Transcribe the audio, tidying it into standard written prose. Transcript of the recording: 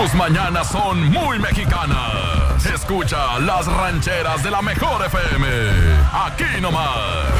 Tus mañanas son muy mexicanas. Escucha las rancheras de la mejor FM. Aquí nomás.